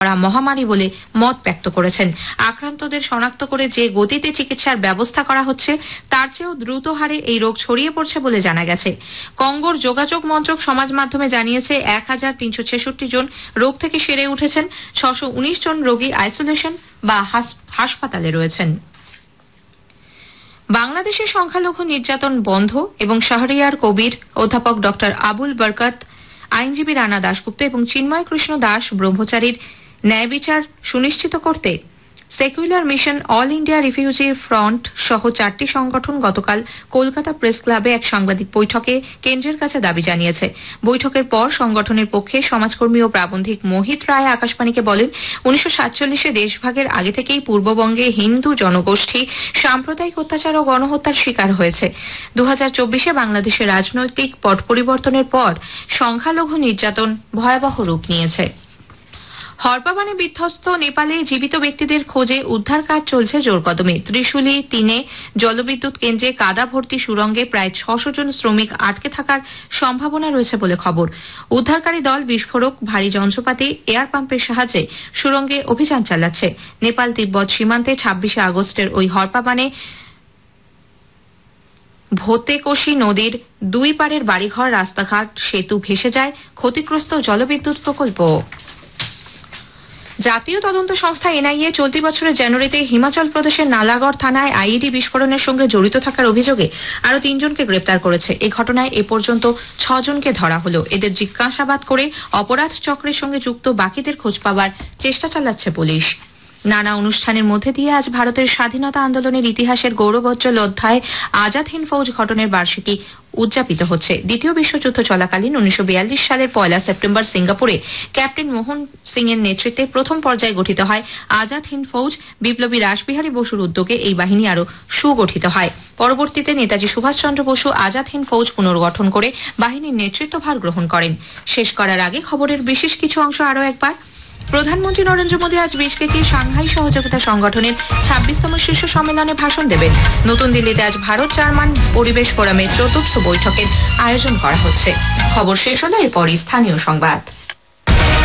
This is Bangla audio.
মহামারী বলে মত ব্যক্ত করেছেন। আক্রান্তদের শনাক্ত করে যে গতিতে চিকিৎসার ব্যবস্থা করা হচ্ছে তার চেয়েও দ্রুত হারে এই রোগ ছড়িয়ে পড়ছে বলে জানা গেছে। কঙ্গোর যোগাযোগ মন্ত্রক সমাজ মাধ্যমে জানিয়েছে 1366 জন রোগ থেকে সেরে উঠেছেন, 619 জন রোগী আইসোলেশন বা হাসপাতালে রয়েছেন। বাংলাদেশের সংখ্যালঘু নির্যাতন বন্ধ এবং শাহরিয়ার কবির, অধ্যাপক ডক্টর আবুল বরকত, আইনজীবী রানা দাশগুপ্ত এবং চিন্ময় কৃষ্ণ দাস ব্রহ্মচারীর ন্যায় বিচার সুনিশ্চিত করতে secular mission, all India refugee front সহ 4টি সংগঠন গতকাল কলকাতা প্রেস ক্লাবে এক সাংবাদিক বৈঠকে কেন্দ্রের কাছে দাবি জানিয়েছে। বৈঠকের পর সংগঠনের পক্ষে সমাজকর্মী ও প্রাবন্ধিক মোহিত রায় আকাশবাণীকে বলেন, 1947-এ দেশভাগের আগে থেকেই পূর্ববঙ্গে হিন্দু জনগোষ্ঠী সাম্প্রদায়িক অত্যাচার ও গণহত্যার শিকার হয়েছে। 2024-এ বাংলাদেশের রাজনৈতিক পট পরিবর্তনের পর সংখ্যালঘু নির্যাতন ভয়াবহ রূপ নিয়েছে। হরপাবানে বিধ্বস্ত নেপালে জীবিত ব্যক্তিদের খোঁজে উদ্ধার কাজ চলছে জোরকদমে। ত্রিশুলি 3-এ জলবিদ্যুৎ কেন্দ্রে কাদা ভর্তি সুড়ঙ্গে প্রায় 600 জন শ্রমিক আটকে থাকার সম্ভাবনা রয়েছে বলে খবর। উদ্ধারকারী দল বিস্ফোরক, ভারী যন্ত্রপাতি, এয়ার পাম্পের সাহায্যে সুড়ঙ্গে অভিযান চালাচ্ছে। নেপাল তিব্বত সীমান্তে 26শে আগস্টের ওই হরপাবানে ভোতেকোশি নদীর দুই পারের বাড়িঘর, রাস্তাঘাট, সেতু ভেসে যায়, ক্ষতিগ্রস্ত জলবিদ্যুৎ প্রকল্প। জাতীয় তদন্ত সংস্থা এনআইএ চলতি বছরের জানুয়ারিতে হিমাচল প্রদেশের নালাগড় থানায় আইইডি বিস্ফোরণের সঙ্গে জড়িত থাকার অভিযোগে আরো 3 জনকে গ্রেপ্তার করেছে। এই ঘটনায় এ পর্যন্ত 6 জনকে ধরা হলো। এদের জিজ্ঞাসাবাদ করে অপরাধ চক্রের সঙ্গে যুক্ত বাকিদের খোঁজ পাওয়ার চেষ্টা চালাচ্ছে পুলিশ। নানা অনুষ্ঠানের মধ্যে দিয়ে আজ ভারতের স্বাধীনতা আন্দোলনের ইতিহাসের গৌরবোজ্জ্বল অধ্যায় আজাদ হিন্দ ফৌজ গঠনের বার্ষিকী উদযাপিত হচ্ছে। দ্বিতীয় বিশ্বযুদ্ধ চলাকালীন 1942 সালের 1 সেপ্টেম্বর সিঙ্গাপুরে ক্যাপ্টেন মোহন সিং এর নেতৃত্বে প্রথম পর্যায়ে গঠিত হয় আজাদ হিন্দ ফৌজ। বিপ্লবী রাসবিহারী বসুর উদ্যোগে এই বাহিনী আরো সুগঠিত হয়। পরবর্তীতে নেতাজি সুভাষচন্দ্র বসু আজাদ হিন্দ ফৌজ পুনর্গঠন করে বাহিনীর নেতৃত্বভার গ্রহণ করেন। শেষ করার আগে খবরের বিশেষ কিছু অংশ আরো একবার। প্রধানমন্ত্রী নরেন্দ্র মোদী আজ বিশকেকে সাংহাই সহযোগিতা সংগঠনের 26তম শীর্ষ সম্মেলনে ভাষণ দেবেন। নতুন দিল্লিতে আজ ভারত জার্মান পরিবেশ ফোরামের 4র্থ বৈঠকের আয়োজন করা হচ্ছে। খবর শেষ হলো, এরপরই স্থানীয় সংবাদ।